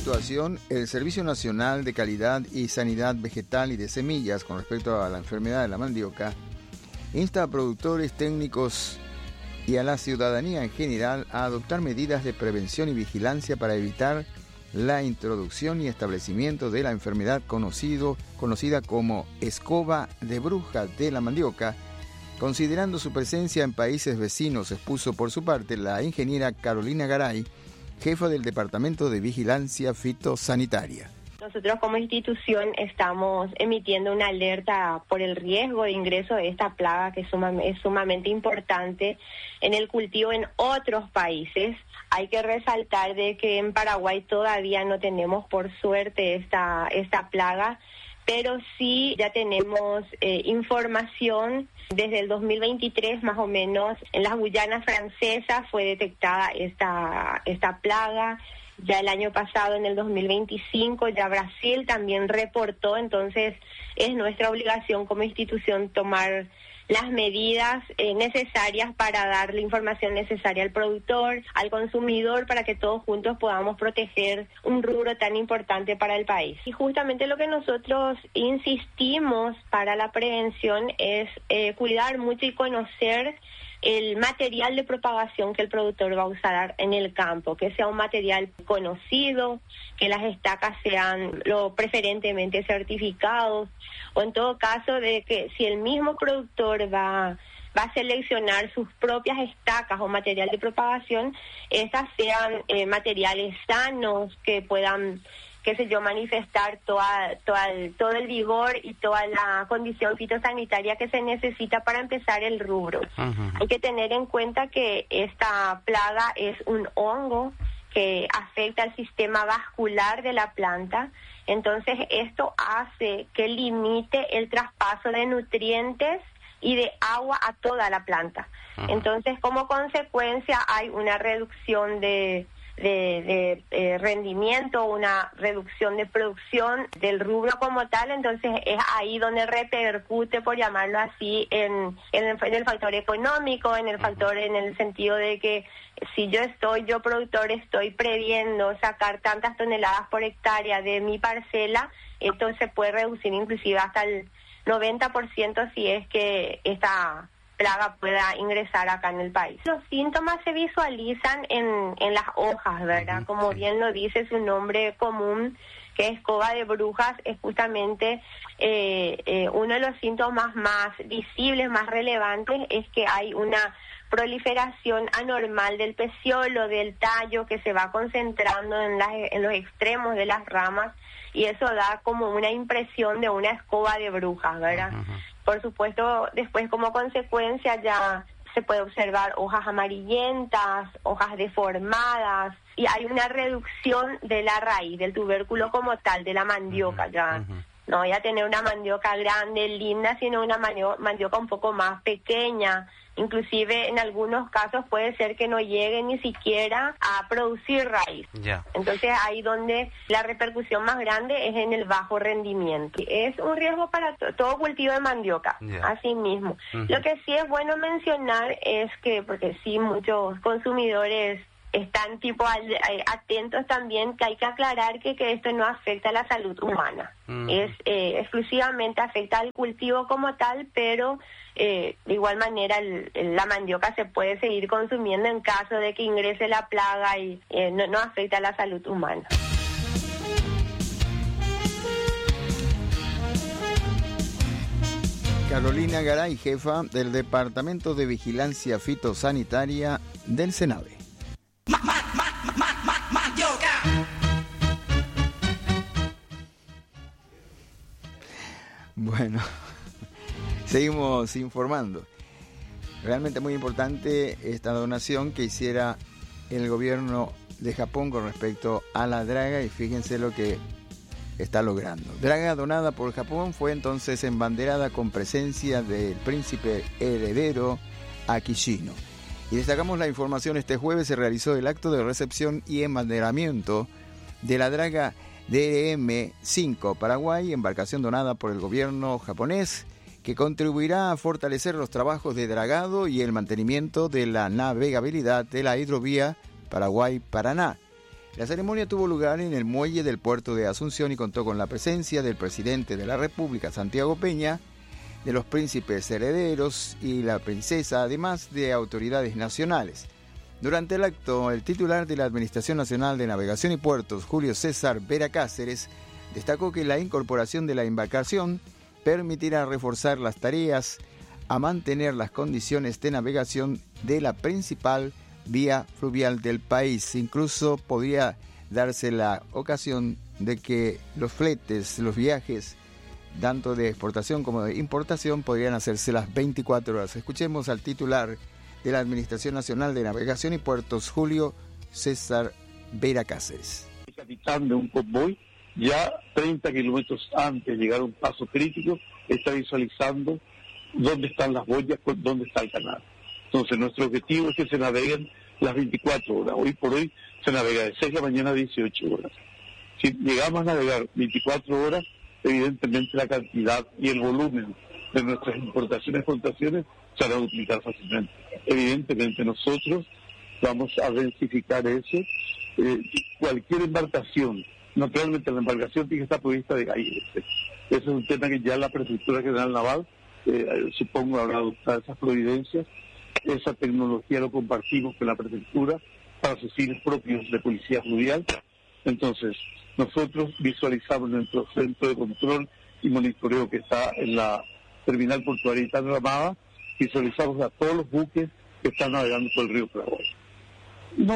situación, el Servicio Nacional de Calidad y Sanidad Vegetal y de Semillas con respecto a la enfermedad de la mandioca insta a productores, técnicos y a la ciudadanía en general a adoptar medidas de prevención y vigilancia para evitar la introducción y establecimiento de la enfermedad conocida como escoba de bruja de la mandioca, considerando su presencia en países vecinos, expuso por su parte la ingeniera Carolina Garay, jefa del Departamento de Vigilancia Fitosanitaria. Nosotros como institución estamos emitiendo una alerta por el riesgo de ingreso de esta plaga que es sumamente importante en el cultivo en otros países. Hay que resaltar de que en Paraguay todavía no tenemos por suerte esta plaga, pero sí ya tenemos información desde el 2023 más o menos. En las Guyanas francesas fue detectada esta plaga. Ya el año pasado, en el 2025, ya Brasil también reportó. Entonces es nuestra obligación como institución tomar las medidas necesarias para dar la información necesaria al productor, al consumidor, para que todos juntos podamos proteger un rubro tan importante para el país. Y justamente lo que nosotros insistimos para la prevención es cuidar mucho y conocer el material de propagación que el productor va a usar en el campo, que sea un material conocido, que las estacas sean preferentemente certificados, o en todo caso de que si el mismo productor va a seleccionar sus propias estacas o material de propagación, esas sean materiales sanos que puedan manifestar todo el vigor y toda la condición fitosanitaria que se necesita para empezar el rubro. Uh-huh. Hay que tener en cuenta que esta plaga es un hongo que afecta al sistema vascular de la planta, entonces esto hace que limite el traspaso de nutrientes y de agua a toda la planta. Uh-huh. Entonces, como consecuencia, hay una reducción de rendimiento, una reducción de producción del rubro como tal. Entonces es ahí donde repercute, por llamarlo así, en el factor económico, en el factor, en el sentido de que si yo productor estoy previendo sacar tantas toneladas por hectárea de mi parcela, esto se puede reducir inclusive hasta el 90% si es que esta plaga pueda ingresar acá en el país. Los síntomas se visualizan en las hojas, ¿verdad? Uh-huh. Como bien lo dice su nombre común, que es escoba de brujas, es justamente uno de los síntomas más visibles, más relevantes, es que hay una proliferación anormal del peciolo, del tallo, que se va concentrando en los extremos de las ramas, y eso da como una impresión de una escoba de brujas, ¿verdad? Uh-huh. Por supuesto, después como consecuencia ya se puede observar hojas amarillentas, hojas deformadas, y hay una reducción de la raíz, del tubérculo como tal, de la mandioca. Ya no voy a tener una mandioca grande, linda, sino una mandioca un poco más pequeña. Inclusive en algunos casos puede ser que no llegue ni siquiera a producir raíz. Yeah. Entonces ahí donde la repercusión más grande es en el bajo rendimiento. Es un riesgo para todo cultivo de mandioca, así mismo. Uh-huh. Lo que sí es bueno mencionar es que, porque sí muchos consumidores están atentos también, que hay que aclarar que esto no afecta a la salud humana. Es exclusivamente afecta al cultivo como tal, pero de igual manera la mandioca se puede seguir consumiendo en caso de que ingrese la plaga y no afecta a la salud humana. Carolina Garay, jefa del Departamento de Vigilancia Fitosanitaria del SENAVE. Bueno, seguimos informando. Realmente muy importante esta donación que hiciera el gobierno de Japón con respecto a la draga, y fíjense lo que está logrando. Draga donada por Japón fue entonces embanderada con presencia del príncipe heredero Akishino. Y destacamos la información: este jueves se realizó el acto de recepción y embanderamiento de la draga DRM-5 Paraguay, embarcación donada por el gobierno japonés, que contribuirá a fortalecer los trabajos de dragado y el mantenimiento de la navegabilidad de la hidrovía Paraguay-Paraná. La ceremonia tuvo lugar en el muelle del puerto de Asunción y contó con la presencia del presidente de la República, Santiago Peña, de los príncipes herederos y la princesa, además de autoridades nacionales. Durante el acto, el titular de la Administración Nacional de Navegación y Puertos, Julio César Vera Cáceres, destacó que la incorporación de la embarcación permitirá reforzar las tareas a mantener las condiciones de navegación de la principal vía fluvial del país. Incluso podría darse la ocasión de que los fletes, los viajes, tanto de exportación como de importación, podrían hacerse las 24 horas. Escuchemos al titular de la Administración Nacional de Navegación y Puertos, Julio César Vera Cáceres. El capitán de un convoy, ya 30 kilómetros antes de llegar a un paso crítico, está visualizando dónde están las boyas, dónde está el canal. Entonces, nuestro objetivo es que se naveguen las 24 horas. Hoy por hoy se navega de 6 de la mañana a 18 horas. Si llegamos a navegar 24 horas, evidentemente la cantidad y el volumen de nuestras importaciones y exportaciones se van a duplicar fácilmente. Evidentemente nosotros vamos a densificar eso. Cualquier embarcación, naturalmente la embarcación tiene que estar provista de galletes. Ese es un tema que ya la Prefectura General Naval, supongo, habrá adoptado esas providencias. Esa tecnología lo compartimos con la Prefectura para sus fines propios de policía fluvial. Entonces, nosotros visualizamos nuestro centro de control y monitoreo que está en la terminal portuaria Itana Ramada, visualizamos a todos los buques que están navegando por el río Paraguay. No,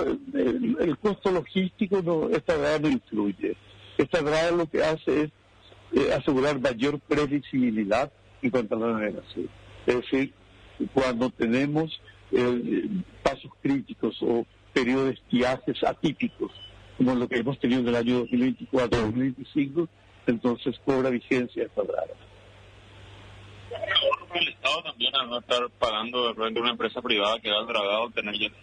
el costo logístico, esta grada no influye. Esta grada lo que hace es asegurar mayor previsibilidad en cuanto a la navegación. Es decir, cuando tenemos pasos críticos o periodos de estiajes atípicos, como lo que hemos tenido en el año 2024-2025, entonces cobra vigencia esta grada. El Estado también, al no estar pagando de repente una empresa privada que da el dragado, tener ya...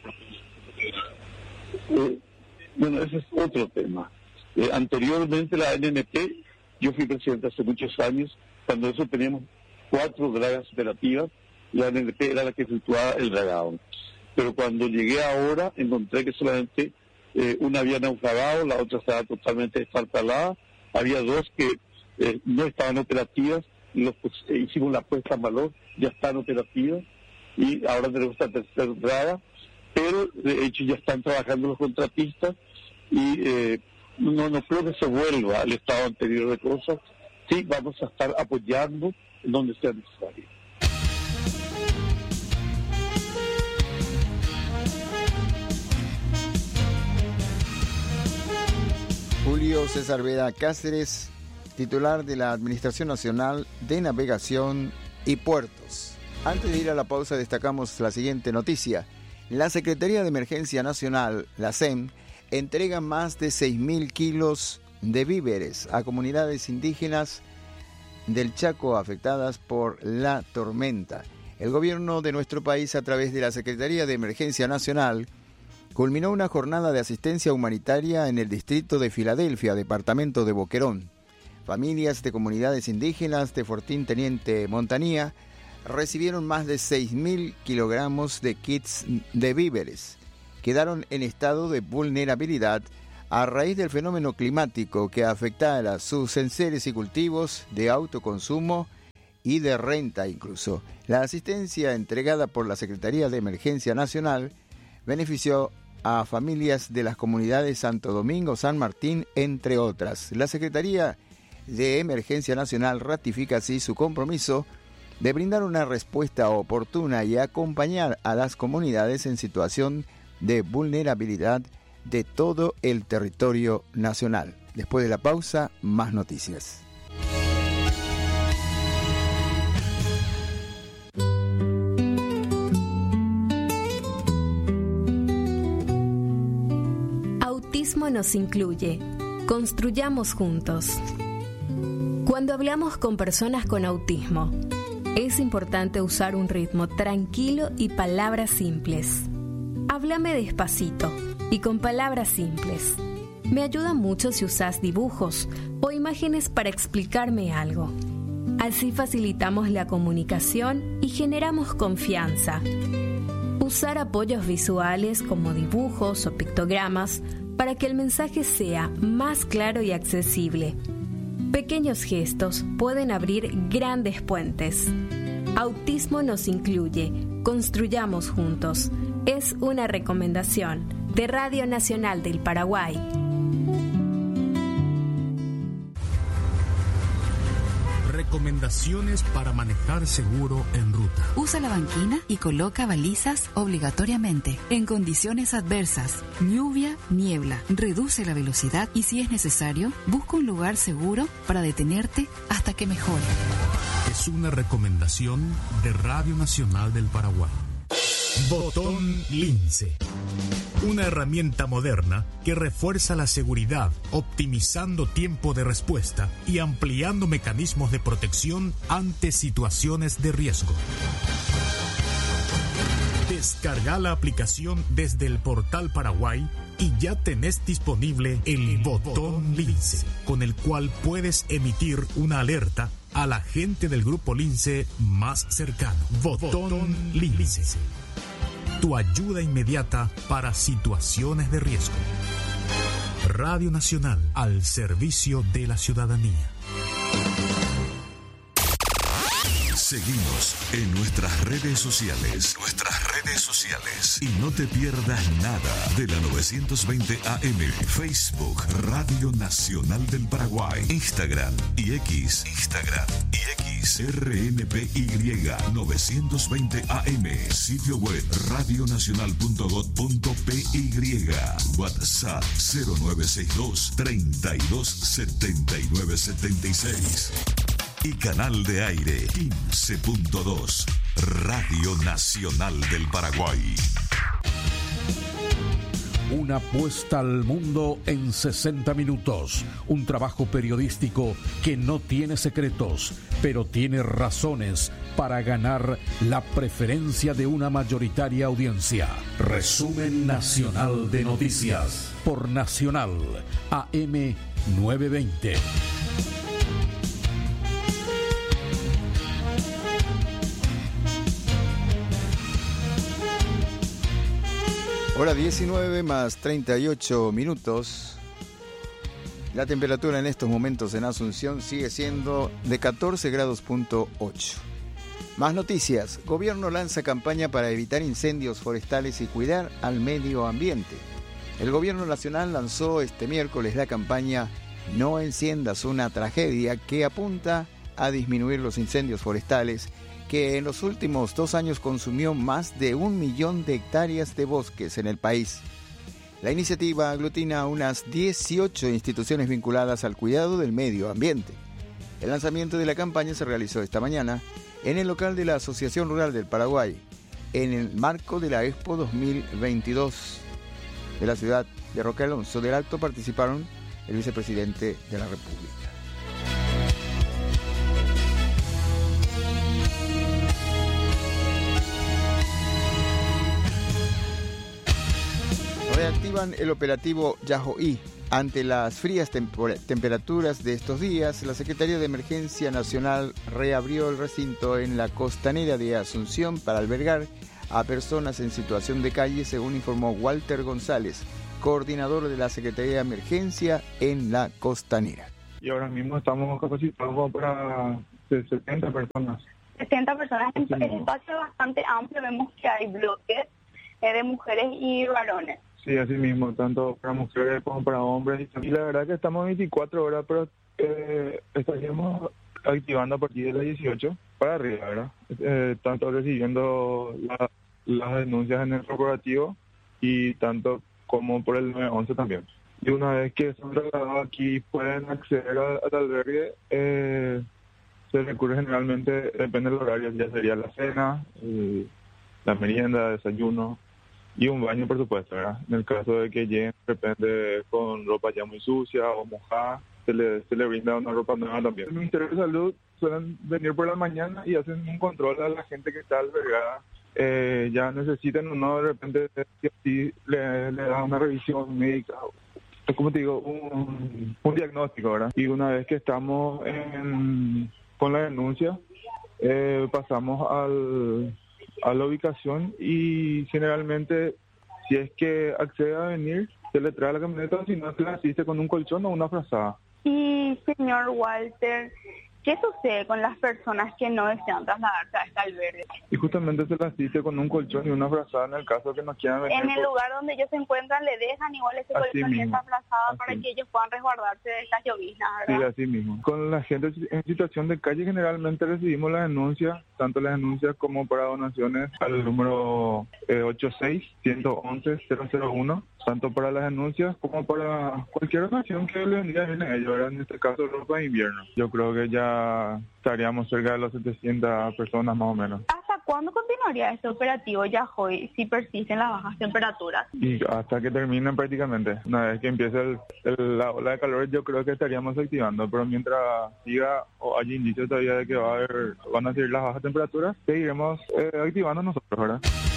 Bueno, ese es otro tema. Anteriormente la NNP, yo fui presidente hace muchos años, cuando eso teníamos 4 dragas operativas, la NNP era la que efectuaba el dragado. Pero cuando llegué ahora, encontré que solamente una había naufragado, la otra estaba totalmente destartalada, había 2 que no estaban operativas, hicimos la puesta en valor, ya están operativas, y ahora tenemos esta tercera draga, pero de hecho ya están trabajando los contratistas, y no creo que se vuelva al estado anterior de cosas. Sí, vamos a estar apoyando en donde sea necesario. Julio César Vera Cáceres, titular de la Administración Nacional de Navegación y Puertos. Antes de ir a la pausa, destacamos la siguiente noticia. La Secretaría de Emergencia Nacional, la SEM, entrega más de 6.000 kilos de víveres a comunidades indígenas del Chaco afectadas por la tormenta. El gobierno de nuestro país, a través de la Secretaría de Emergencia Nacional, culminó una jornada de asistencia humanitaria en el distrito de Filadelfia, departamento de Boquerón. Familias de comunidades indígenas de Fortín Teniente Montanía recibieron más de 6.000 kilogramos de kits de víveres. Quedaron en estado de vulnerabilidad a raíz del fenómeno climático que afectara sus enseres y cultivos de autoconsumo y de renta incluso. La asistencia entregada por la Secretaría de Emergencia Nacional benefició a familias de las comunidades Santo Domingo, San Martín, entre otras. La Secretaría de Emergencia Nacional ratifica así su compromiso de brindar una respuesta oportuna y acompañar a las comunidades en situación de vulnerabilidad de todo el territorio nacional. Después de la pausa, más noticias. Autismo nos incluye. Construyamos juntos. Cuando hablamos con personas con autismo, es importante usar un ritmo tranquilo y palabras simples. Háblame despacito y con palabras simples. Me ayuda mucho si usas dibujos o imágenes para explicarme algo. Así facilitamos la comunicación y generamos confianza. Usar apoyos visuales como dibujos o pictogramas para que el mensaje sea más claro y accesible. Pequeños gestos pueden abrir grandes puentes. Autismo nos incluye. Construyamos juntos. Es una recomendación de Radio Nacional del Paraguay. Recomendaciones para manejar seguro en ruta. Usa la banquina y coloca balizas obligatoriamente. En condiciones adversas, lluvia, niebla, reduce la velocidad y si es necesario, busca un lugar seguro para detenerte hasta que mejore. Es una recomendación de Radio Nacional del Paraguay. Botón Lince. Una herramienta moderna que refuerza la seguridad, optimizando tiempo de respuesta y ampliando mecanismos de protección ante situaciones de riesgo. Descarga la aplicación desde el portal Paraguay y ya tenés disponible el Botón Lince, con el cual puedes emitir una alerta al agente del Grupo Lince más cercano. Botón Lince. Tu ayuda inmediata para situaciones de riesgo. Radio Nacional al servicio de la ciudadanía. Seguinos en nuestras redes sociales. Y no te pierdas nada de la 920 AM. Facebook, Radio Nacional del Paraguay. Instagram y X. RNPY 920 AM. Sitio web radionacional.gov.py. WhatsApp 0962 32 79 76. Y canal de aire 15.2, Radio Nacional del Paraguay. Una puesta al mundo en 60 minutos. Un trabajo periodístico que no tiene secretos, pero tiene razones para ganar la preferencia de una mayoritaria audiencia. Resumen nacional de noticias por Nacional AM 920. Hora 19 más 38 minutos. La temperatura en estos momentos en Asunción sigue siendo de 14 grados.8. Más noticias. Gobierno lanza campaña para evitar incendios forestales y cuidar al medio ambiente. El Gobierno Nacional lanzó este miércoles la campaña No enciendas una tragedia, que apunta a disminuir los incendios forestales, que en los últimos 2 años consumió más de 1 millón de hectáreas de bosques en el país. La iniciativa aglutina a unas 18 instituciones vinculadas al cuidado del medio ambiente. El lanzamiento de la campaña se realizó esta mañana en el local de la Asociación Rural del Paraguay, en el marco de la Expo 2022 de la ciudad de Roque Alonso. Del acto participaron el vicepresidente de la República. Reactivan el operativo Yahoí. Ante las frías temperaturas de estos días, la Secretaría de Emergencia Nacional reabrió el recinto en la costanera de Asunción para albergar a personas en situación de calle, según informó Walter González, coordinador de la Secretaría de Emergencia en la costanera. Y ahora mismo estamos capacitados para 70 personas. 60 personas en un espacio bastante amplio. Vemos que hay bloques de mujeres y varones. Sí, así mismo, tanto para mujeres como para hombres. Y la verdad que estamos 24 horas, pero estaríamos activando a partir de las 18 para arriba, ¿verdad? Tanto recibiendo las denuncias en el corporativo y tanto como por el 911 también. Y una vez que son trasladados aquí pueden acceder al albergue, se recurre generalmente, depende del horario, ya sería la cena, la merienda, desayuno y un baño, por supuesto, ¿verdad? En el caso de que lleguen de repente con ropa ya muy sucia o mojada, se le brinda una ropa nueva también. El Ministerio de Salud suelen venir por la mañana y hacen un control a la gente que está albergada. Ya necesitan o no, de repente si le da una revisión médica, como te digo, un diagnóstico, ¿verdad? Y una vez que estamos con la denuncia, pasamos a la ubicación y generalmente si es que accede a venir, se le trae a la camioneta, o si no, se le asiste con un colchón o una frazada. Y, señor Walter, ¿qué sucede con las personas que no desean trasladarse a este albergue? Y justamente se le asiste con un colchón y una frazada en el caso que no quieran venir. En el lugar donde ellos se encuentran le dejan igual ese colchón y esa frazada para que ellos puedan resguardarse de estas lloviznas, ¿verdad? Sí, así mismo. Con la gente en situación de calle generalmente recibimos las denuncias, tanto las denuncias como para donaciones al número 86-111-001, tanto para las denuncias como para cualquier donación que le vendría bien a ellos, ¿verdad? En este caso ropa de invierno. Yo creo que ya estaríamos cerca de las 700 personas más o menos. ¿Hasta cuándo continuaría este operativo ya hoy si persisten las bajas temperaturas? Y hasta que terminen prácticamente. Una vez que empiece la ola de calor, yo creo que estaríamos activando, pero mientras siga o haya indicios todavía de que van a seguir las bajas temperaturas, seguiremos activando nosotros, ¿verdad?